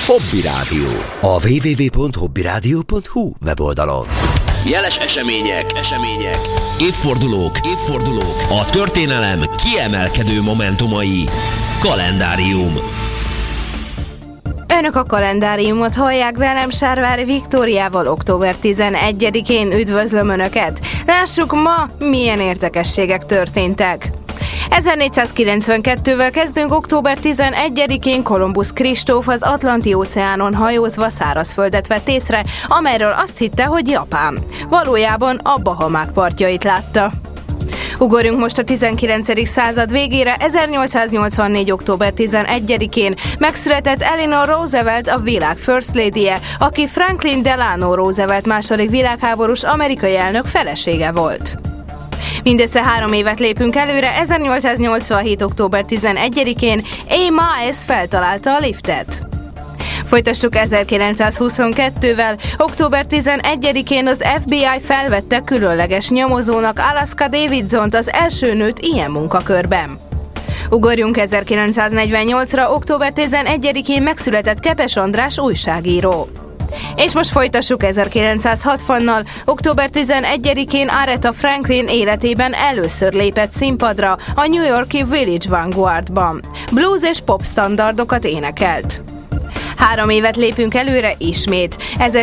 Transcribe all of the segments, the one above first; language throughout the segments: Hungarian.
Hobby Rádió. A www.hobbyradio.hu weboldalon. Jeles események, évfordulók, a történelem kiemelkedő momentumai. Kalendárium. Önök a kalendáriumot hallják, velem Sárvári Viktóriával. Október 11-én üdvözlöm Önöket. Lássuk ma, milyen érdekességek történtek. 1492-vel kezdünk. Október 11-én Kolumbusz Kristóf az Atlanti-óceánon hajózva szárazföldet vett észre, amelyről azt hitte, hogy Japán. Valójában a Bahamák partjait látta. Ugorjunk most a 19. század végére. 1884. október 11-én megszületett Eleanor Roosevelt, a világ First Lady-je, aki Franklin Delano Roosevelt második világháborús amerikai elnök felesége volt. Mindössze 3 évet lépünk előre. 1887. október 11-én A. Miles feltalálta a liftet. Folytassuk 1922-vel. Október 11-én az FBI felvette különleges nyomozónak Alaska Davidsont, az első nőt ilyen munkakörben. Ugorjunk 1948-ra. Október 11-én megszületett Kepes András újságíró. És most folytassuk 1960-nal. Október 11-én Aretha Franklin életében először lépett színpadra a New York-i Village Vanguardban. Blues és pop standardokat énekelt. 3 évet lépünk előre ismét.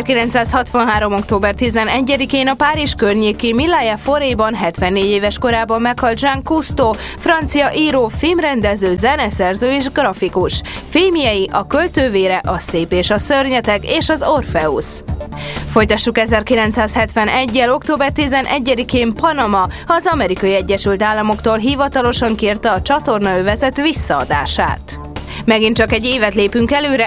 1963. október 11-én a Párizs környéki Mille Foréban 74 éves korában meghalt Jean Cousteau, francia író, filmrendező, zeneszerző és grafikus. Filmjei A költővére, A szép és a szörnyeteg és az Orpheus. Folytassuk 1971-jel. Október 11-én Panama az Amerikai Egyesült Államoktól hivatalosan kérte a csatornaövezet visszaadását. Megint csak egy évet lépünk előre.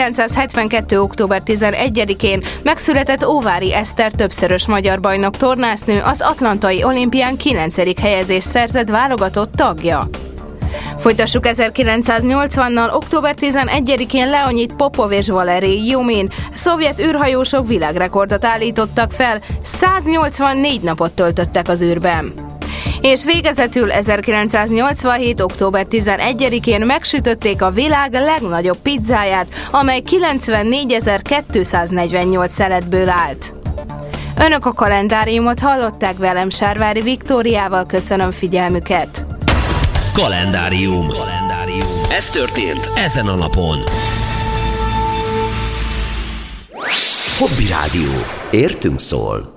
1972. október 11-én megszületett Óvári Eszter, többszörös magyar bajnok tornásznő, az atlantai olimpián 9. helyezést szerzett válogatott tagja. Folytassuk 1980-nal. Október 11-én Leonid Popov és Valerij Jumin, szovjet űrhajósok világrekordot állítottak fel, 184 napot töltöttek az űrben. És végezetül 1987. október 11-én megsütötték a világ legnagyobb pizzáját, amely 94.248 szeletből állt. Önök a kalendáriumot hallották, velem Sárvári Viktóriával. Köszönöm figyelmüket. Kalendárium. Ez történt ezen a napon. Hobby Rádió. Értünk szól.